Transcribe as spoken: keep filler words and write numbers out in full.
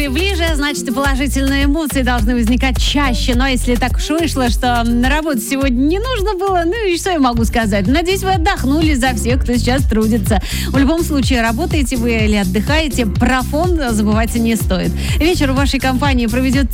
Ближе, значит, и положительные эмоции должны возникать чаще. Но если так уж вышло, что на работу сегодня не нужно было, ну и что я могу сказать? Надеюсь, вы отдохнули за всех, кто сейчас трудится. В любом случае, работаете вы или отдыхаете, про фон забывать не стоит. Вечер в вашей компании проведет